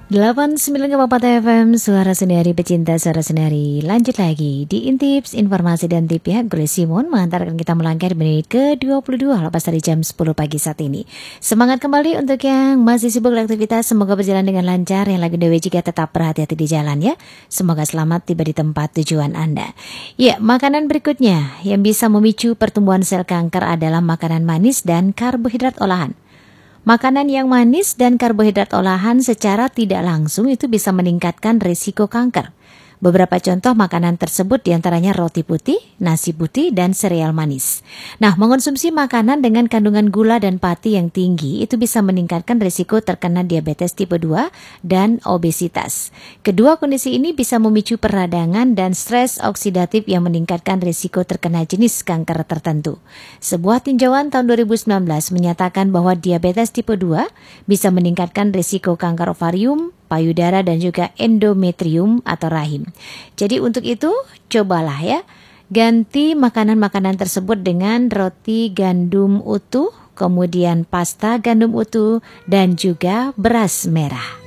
89,4 FM, Suara Senari, pecinta suara senari. Lanjut lagi di Intips, Informasi dan Tip ya. Grace Simon mengantarkan kita melangkah di menit ke-22 lepas dari jam 10 pagi saat ini. Semangat kembali untuk yang masih sibuk beraktivitas. Semoga berjalan dengan lancar. Yang lagi dewe juga tetap berhati-hati di jalan ya. Semoga selamat tiba di tempat tujuan Anda. Ya, makanan berikutnya yang bisa memicu pertumbuhan sel kanker adalah makanan manis dan karbohidrat olahan. Makanan yang manis dan karbohidrat olahan secara tidak langsung itu bisa meningkatkan risiko kanker. Beberapa contoh makanan tersebut diantaranya roti putih, nasi putih, dan sereal manis. Nah, mengonsumsi makanan dengan kandungan gula dan pati yang tinggi itu bisa meningkatkan risiko terkena diabetes tipe 2 dan obesitas. Kedua kondisi ini bisa memicu peradangan dan stres oksidatif yang meningkatkan risiko terkena jenis kanker tertentu. Sebuah tinjauan tahun 2019 menyatakan bahwa diabetes tipe 2 bisa meningkatkan risiko kanker ovarium, payudara, dan juga endometrium atau rahim. Jadi untuk itu cobalah ya, ganti makanan-makanan tersebut dengan roti gandum utuh, kemudian pasta gandum utuh, dan juga beras merah.